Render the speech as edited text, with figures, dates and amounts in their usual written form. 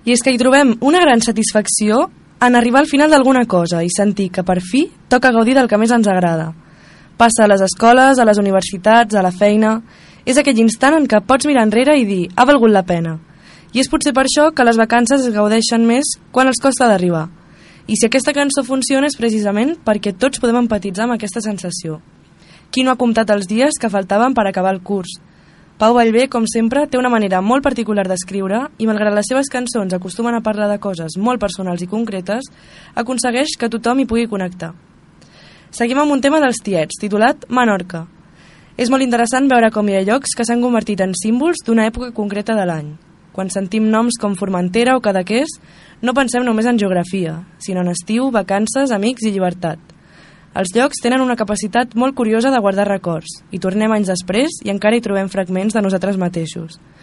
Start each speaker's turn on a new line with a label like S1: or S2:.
S1: I és que hi trobem una gran satisfacció en arribar al final d'alguna cosa i sentir que per fi toca gaudir del que més ens agrada. Passa a les escoles, a les universitats, a la feina. És aquell instant en què pots mirar enrere i dir ha valgut la pena. I és potser per això que les vacances es gaudeixen més quan els costa d'arribar. I si aquesta cançó funciona és precisament perquè tots podem empatitzar amb aquesta sensació. Qui no ha comptat els dies que faltaven per acabar el curs? Pau Vallvé, com sempre, té una manera molt particular d'escriure i, malgrat les seves cançons acostumen a parlar de coses molt personals i concretes, aconsegueix que tothom hi pugui connectar. Seguim amb un tema dels tiets, titulat Menorca. És molt interessant veure com hi ha llocs que s'han convertit en símbols d'una època concreta de l'any. Quan sentim noms com Formentera o Cadaqués, no pensem només en geografia, sinó en estiu, vacances, amics i llibertat. Els llocs tenen una capacitat molt curiosa de guardar records, i tornem anys després i encara hi trobem fragments de nosaltres mateixos.